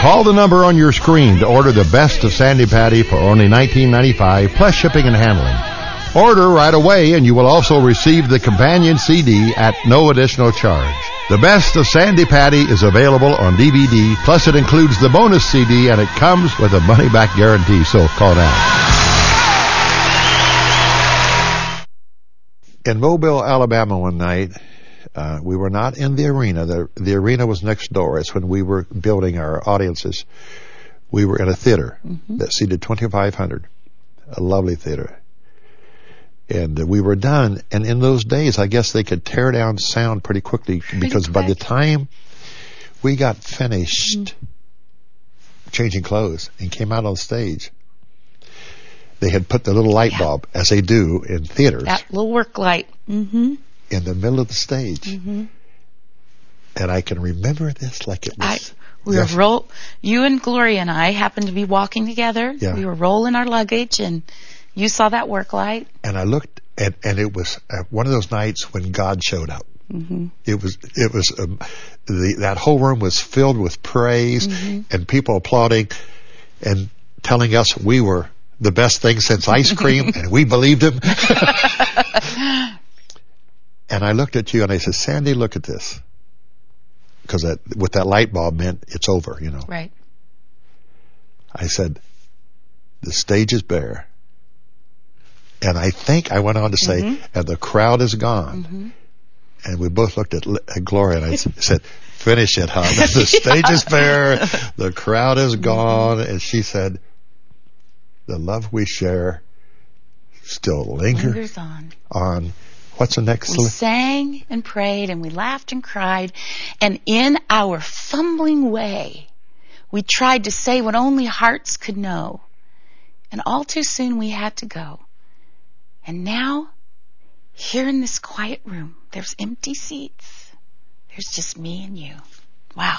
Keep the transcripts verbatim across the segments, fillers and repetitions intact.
Call the number on your screen to order the best of Sandi Patty for only nineteen ninety-five dollars plus shipping and handling. Order right away and you will also receive the companion C D at no additional charge. The best of Sandi Patty is available on D V D, plus it includes the bonus C D and it comes with a money-back guarantee, so call now. In Mobile, Alabama one night, uh, we were not in the arena. The, the arena was next door. It's when we were building our audiences. We were in a theater mm-hmm. that seated twenty-five hundred, a lovely theater. And uh, we were done, and in those days, I guess they could tear down sound pretty quickly pretty because quick. By the time we got finished mm-hmm. changing clothes and came out on stage, they had put the little light yeah. bulb, as they do in theaters. That little work light. Mm-hmm. In the middle of the stage. Mm-hmm. And I can remember this like it was... I, we were roll. You and Gloria and I happened to be walking together. Yeah. We were rolling our luggage, and you saw that work light. And I looked, and, and it was uh, one of those nights when God showed up. Mm-hmm. It was, it was, um, the that whole room was filled with praise mm-hmm. and people applauding and telling us we were the best thing since ice cream, and we believed him. And I looked at you and I said, Sandi, look at this. Because that, with that light bulb meant it's over, you know. Right. I said, the stage is bare. And I think I went on to say, mm-hmm. and the crowd is gone. Mm-hmm. And we both looked at, at Gloria and I said, finish it, hon. The stage is bare. The crowd is gone. Mm-hmm. And she said, the love we share still linger lingers on. on. What's the next? We sang and prayed and we laughed and cried. And in our fumbling way, we tried to say what only hearts could know. And all too soon we had to go. And now, here in this quiet room, there's empty seats. There's just me and you. Wow.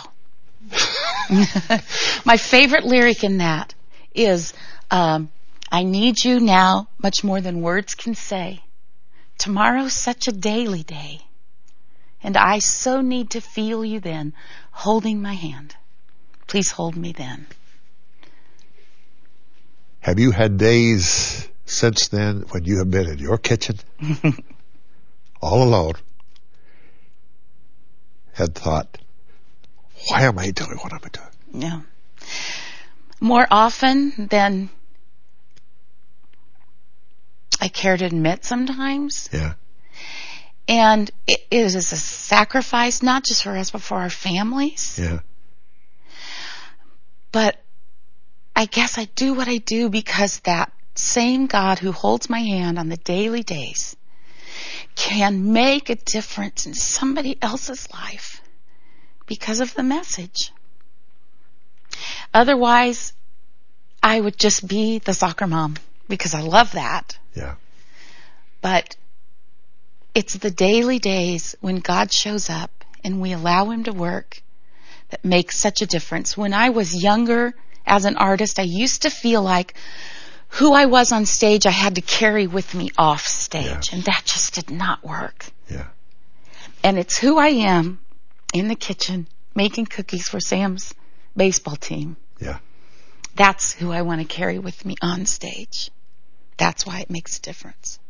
My favorite lyric in that is, um, I need you now much more than words can say. Tomorrow's such a daily day. And I so need to feel you then, holding my hand. Please hold me then. Have you had days since then when you have been in your kitchen, all alone, had thought, why am I doing what I'm doing? Yeah. More often than I care to admit sometimes. Yeah. And it is a sacrifice, not just for us, but for our families. Yeah. But I guess I do what I do because that same God who holds my hand on the daily days can make a difference in somebody else's life because of the message. Otherwise, I would just be the soccer mom because I love that. Yeah. But it's the daily days when God shows up and we allow him to work that makes such a difference. When I was younger as an artist, I used to feel like who I was on stage, I had to carry with me off stage. Yeah. And that just did not work. Yeah. And it's who I am in the kitchen making cookies for Sam's baseball team. Yeah. That's who I want to carry with me on stage. That's why it makes a difference.